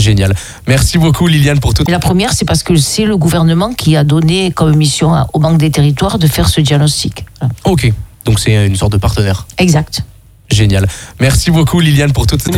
Génial. Merci beaucoup Liliane pour tout. La première, c'est parce que c'est le gouvernement qui a donné comme mission aux banques des territoires de faire ce diagnostic. Voilà. Ok, donc c'est une sorte de partenaire. Exact. Génial. Merci beaucoup Liliane pour toutes ces